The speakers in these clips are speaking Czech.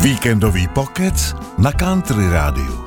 Víkendový pokec na Country rádiu.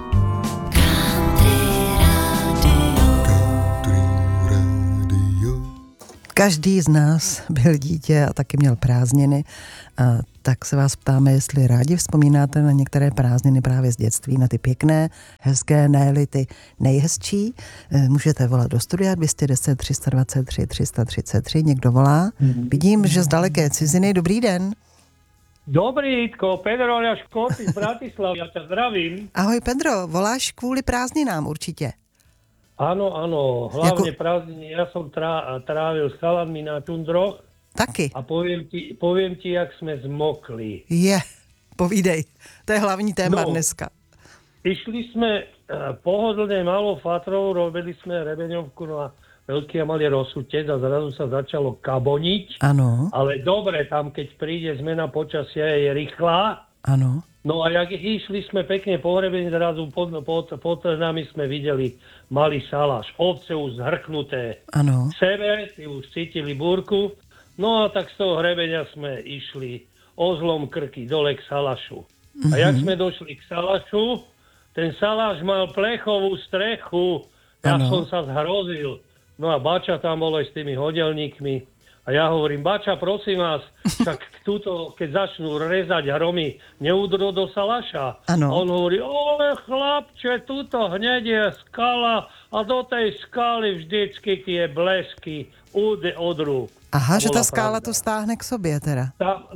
Každý z nás byl dítě a taky měl prázdniny, a tak se vás ptáme, jestli rádi vzpomínáte na některé prázdniny právě z dětství, na ty pěkné, hezké, ne-li ty nejhezčí. Můžete volat do studia 210 323 333, někdo volá. Vidím, že z daleké ciziny. Dobrý den. Dobrý, Jitko, Pedro Jaškoty z Bratislavy, ja ťa zdravím. Ahoj Pedro, voláš kvůli prázdninám určitě. Áno, hlavne prázdniny. Ja som trávil s chalanmi na tundroch. Taky. A poviem ti, jak sme zmokli. Povídej, to je hlavní téma dneska. Išli sme pohodlne malou fatrou, robili sme rebeňovku na veľký a malý rozsutec a zrazu sa začalo kaboniť. Áno. Ale dobre, tam keď príde zmena počasia je rýchla. Áno. No a jak išli sme pekne pohrebení, zrazu pod nami sme videli malý saláš, ovce už zhrknuté. Áno. Sebe, si už cítili búrku. No a tak z toho hrebenia sme išli ozlom krky dole k salašu. A jak sme došli k salašu, ten saláš mal plechovú strechu. Ja som sa zhrozil. No a Bača tam bol aj s tými hodelníkmi. A ja hovorím, Bača, prosím vás, však túto, keď začnú rezať hromy, neudro do salaša. Ano. On hovorí, ale chlapče, túto hneď je skala a do tej skaly vždycky tie blesky odrú. Aha, že tá skála to stáhne k sobě teda.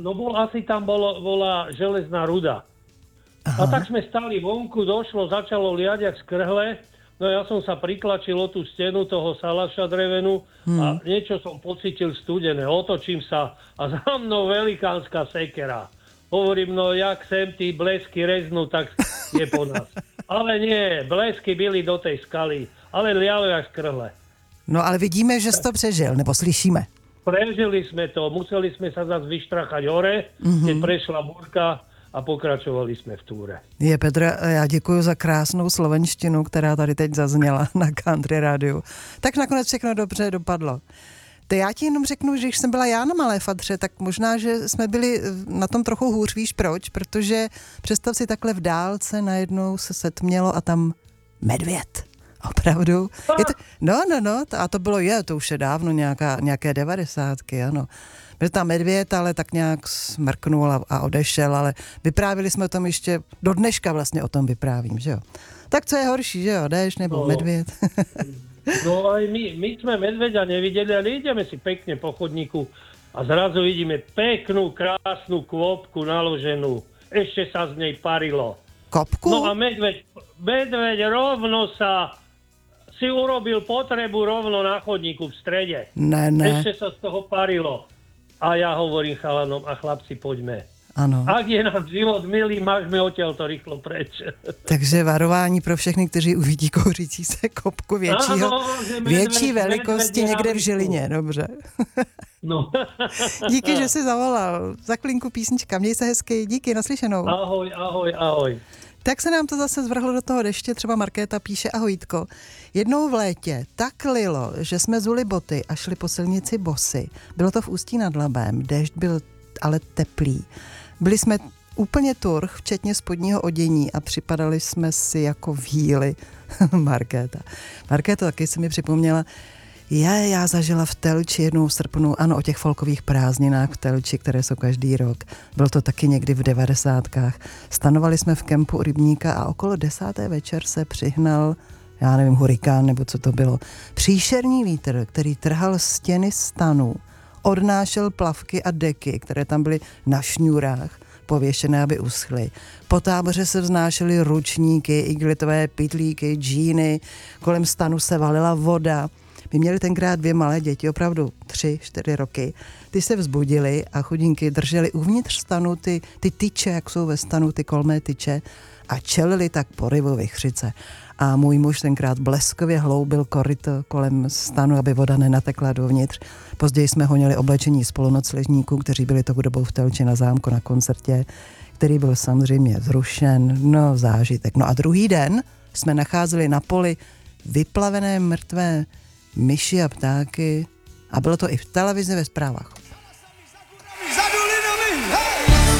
Tam bola železná ruda. Aha. A tak sme stali vonku, začalo liať jak z krhle. No ja som sa pritlačil o tú stenu toho salaša drevenú a niečo som pocítil studené. Otočím sa a za mnou velikánska sekera. Hovorím, no jak sem tí blesky reznú, tak je po nás. Ale nie, blesky byli do tej skaly, ale lialo jak z krhle. No ale vidíme, že jsi to přežil, nebo slyšíme. Prežili sme to, museli sme sa zase vyštrachať hore, keď prešla búrka. A pokračovali jsme v túre. Petr, já děkuji za krásnou slovenštinu, která tady teď zazněla na Country rádiu. Tak nakonec všechno dobře dopadlo. To já ti jenom řeknu, že když jsem byla já na malé fatře, tak možná, že jsme byli na tom trochu hůř, víš proč? Protože představ si takhle v dálce najednou se setmělo a tam medvěd. Opravdu. A to bylo, to už je dávno nějaké 90, ano. Byl tam medvěd, ale tak nějak smrknul a odešel, ale vyprávili jsme o tom ještě, do dneška vlastně o tom vyprávím, že jo. Tak co je horší, že jo, déšť nebo medvěd? No aj my sme medveďa nevideli, ale ideme si pekne po chodníku a zrazu vidíme peknú, krásnu kvopku naloženú. Ešte sa z nej parilo. Kopku? No a medveď rovno si urobil potrebu rovno na chodníku v strede. Ne. Ešte sa z toho parilo. A ja hovorím chalanom, a chlapci, poďme. Ano. Ak je nám život milý, mážme odtiaľ to rýchlo preč. Takže varování pro všechny, kteří uvidí kouřící se kopku větší velikosti někde v Žilině, dobře. No. Díky, že jsi zavolal. Za chvilinku písnička, měj se hezky, díky, naslyšenou. Ahoj. Tak se nám to zase zvrhlo do toho deště, třeba Markéta píše, ahoj Jitko. Jednou v létě tak lilo, že jsme zuli boty a šli po silnici bosy. Bylo to v Ústí nad Labem, déšť byl ale teplý. Byli jsme úplně turh, včetně spodního odění a připadali jsme si jako víly. Markéta taky se mi připomněla, já zažila v Telči jednou v srpnu, ano, o těch folkových prázdninách v Telči, které jsou každý rok. Bylo to taky někdy v 90kách. Stanovali jsme v kempu u rybníka a okolo 10. večer se přihnal, já nevím, hurikán nebo co to bylo. Příšerný vítr, který trhal stěny stanů, odnášel plavky a deky, které tam byly na šňůrách, pověšené, aby uschly. Po táboře se vznášely ručníky, iglitové pytlíky, džíny, kolem stanu se valila voda. My měli tenkrát 2 malé děti, opravdu 3-4 roky. Ty se vzbudili a chudinky drželi uvnitř stanu ty tyče, jak jsou ve stanu, ty kolmé tyče a čelili tak poryvu vichřice. A můj muž tenkrát bleskově hloubil koryto kolem stanu, aby voda nenatekla dovnitř. Později jsme honili oblečení spolunocležníků, kteří byli tou dobou v Telči na zámku na koncertě, který byl samozřejmě zrušen, zážitek. No a druhý den jsme nacházeli na poli vyplavené mrtvé myši a ptáky a bylo to i v televizi ve zprávách.